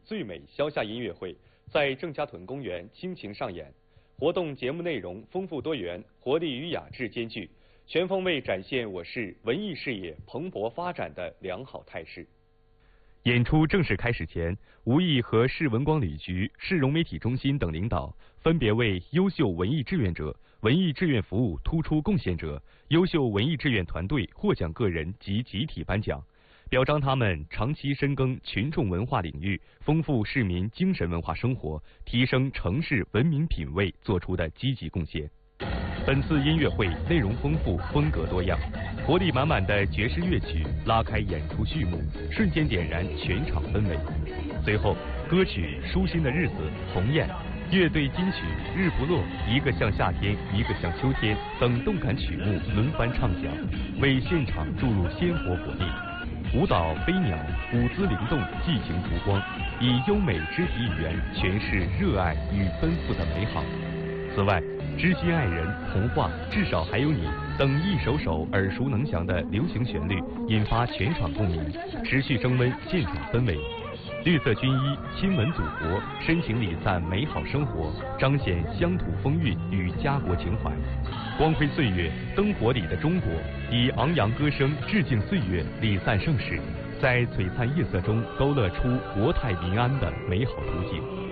最美消夏音乐会在郑家屯公园倾情上演。活动节目内容丰富多元，活力与雅致兼具，全方位展现我市文艺事业蓬勃发展的良好态势。演出正式开始前，吴毅和市文广旅局、市融媒体中心等领导分别为优秀文艺志愿者、文艺志愿服务突出贡献者、优秀文艺志愿团队获奖个人及集体颁奖，表彰他们长期深耕群众文化领域，丰富市民精神文化生活，提升城市文明品位做出的积极贡献。本次音乐会内容丰富，风格多样，活力满满的爵士乐曲拉开演出序幕，瞬间点燃全场氛围。随后，歌曲《舒心的日子》、鸿雁、乐队金曲《日不落》、一个像夏天，一个像秋天等动感曲目轮番唱响，为现场注入鲜活活力。舞蹈飞鸟，舞姿灵动，激情烛光，以优美肢体语言诠释热爱与奔赴的美好。此外，知心爱人、童话、至少还有你等一首首耳熟能详的流行旋律，引发全场共鸣，持续升温现场氛围。绿色军衣，亲吻祖国，深情礼赞美好生活，彰显乡土风韵与家国情怀。光辉岁月，灯火里的中国，以昂扬歌声致敬岁月，礼赞盛世，在璀璨夜色中勾勒出国泰民安的美好图景。